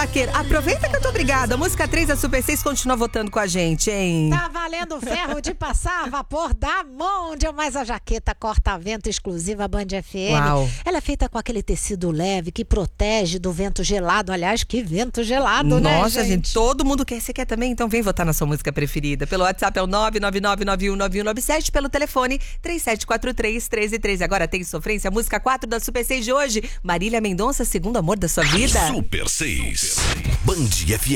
Jaqueira. Aproveita que eu tô obrigada. A música 3 da Super 6 continua votando com a gente, hein? Tá valendo ferro de passar vapor da Mondial, mas a jaqueta corta-vento exclusiva Band FM. Uau. Ela é feita com aquele tecido leve que protege do vento gelado. Aliás, que vento gelado, né, Nossa, gente, todo mundo quer. Você quer também? Então vem votar na sua música preferida. Pelo WhatsApp é o 999919197, pelo telefone 3743-1313. Agora tem Sofrência, a música 4 da Super 6 de hoje. Marília Mendonça, Segundo Amor da Sua Vida. Super 6. Band FM.